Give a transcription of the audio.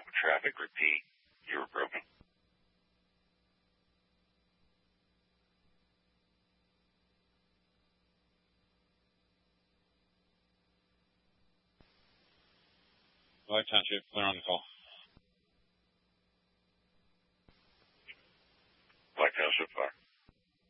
traffic. Repeat. You were broken. White Township, we're on the call.